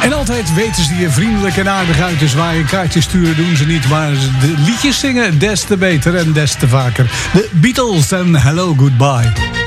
En altijd weten ze je vriendelijk en aardig uit. Dus waar je kaartjes sturen doen ze niet. Maar de liedjes zingen des te beter en des te vaker. De Beatles en Hello Goodbye.